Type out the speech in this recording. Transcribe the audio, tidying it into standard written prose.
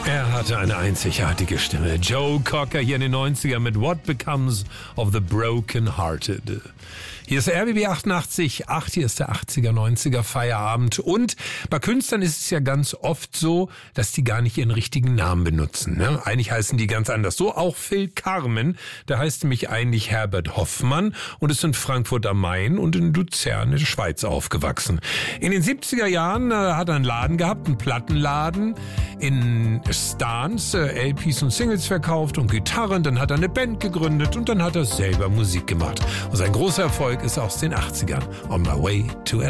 Er hatte eine einzigartige Stimme. Joe Cocker hier in den 90ern mit What Becomes of the Broken Hearted. Hier ist RBB 88.8, hier ist der 80er, 90er Feierabend. Und bei Künstlern ist es ja ganz oft so, dass die gar nicht ihren richtigen Namen benutzen. Ne? Eigentlich heißen die ganz anders. So auch Phil Carmen, der heißt nämlich eigentlich Herbert Hoffmann und ist in Frankfurt am Main und in Luzern in der Schweiz aufgewachsen. In den 70er Jahren hat er einen Laden gehabt, einen Plattenladen in Stans, LPs und Singles verkauft und Gitarren. Dann hat er eine Band gegründet und dann hat er selber Musik gemacht. Und sein großer Erfolg ist aus den 80ern. On My Way to